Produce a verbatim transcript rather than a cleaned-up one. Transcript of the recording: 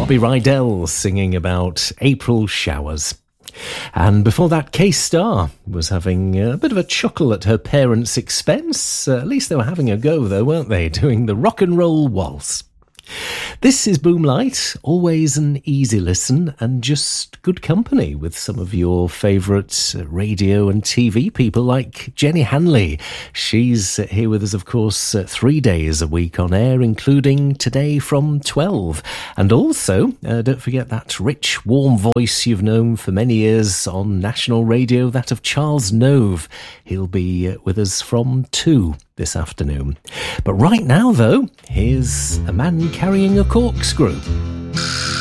Robbie Rydell singing about April showers. And before that, K-Star was having a bit of a chuckle at her parents' expense. Uh, at least they were having a go, though, weren't they? Doing the rock and roll waltz. This is Boomlight, always an easy listen and just good company with some of your favourite radio and T V people like Jenny Hanley. She's here with us, of course, three days a week on air, including today from twelve. And also, uh, don't forget that rich, warm voice you've known for many years on national radio, that of Charles Nove. He'll be with us from two this afternoon. But right now, though, here's a man carrying a corkscrew.